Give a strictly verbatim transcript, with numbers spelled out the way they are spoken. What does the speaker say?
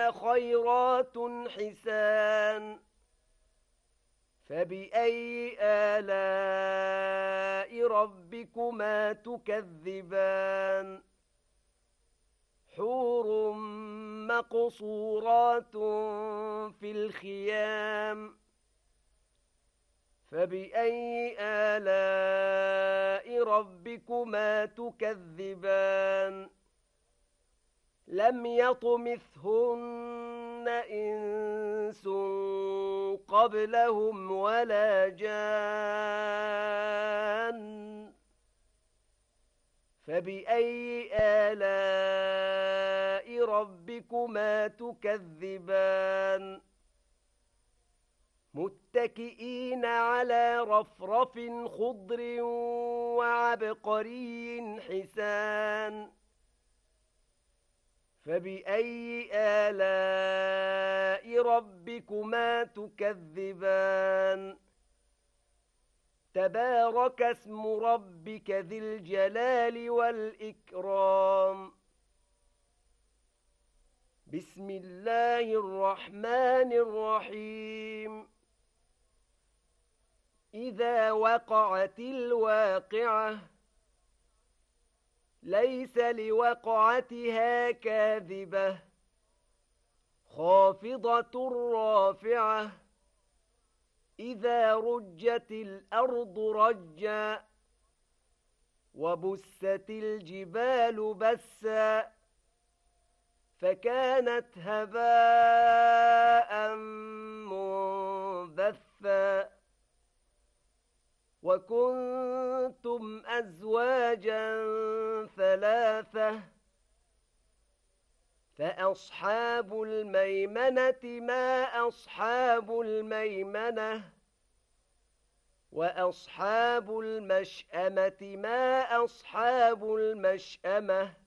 فيهن خيرات حسان فبأي آلاء ربكما تكذبان حور مقصورات في الخيام فبأي آلاء ربكما تكذبان لم يطمثهن إنس قبلهم ولا جان فبأي آلاء ربكما تكذبان متكئين على رفرف خضر وعبقري حسان فبأي آلاء ربكما تكذبان تبارك اسم ربك ذي الجلال والإكرام بسم الله الرحمن الرحيم إذا وقعت الواقعة ليس لوقعتها كاذبة خافضة رافعة إذا رجت الأرض رجا وبست الجبال بسا فكانت هباء منبثا وكنتم أزواجا ثلاثة فأصحاب الميمنة ما أصحاب الميمنة وأصحاب المشأمة ما أصحاب المشأمة